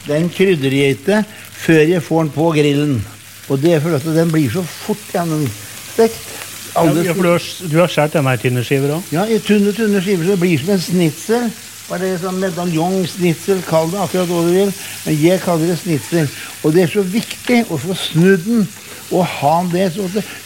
den kryddergeite før jeg får den på grillen. Og det for at den blir så fort gjennomstekt. Du har skjert denne i tynne skiver også? Ja, i tynne skiver, så det blir som en snitsel. Bare sånn medaljong-snitsel, kall det akkurat hva du vil. Men jeg kaller det snitsel. Og det så viktig å få snudd den, og ha det så at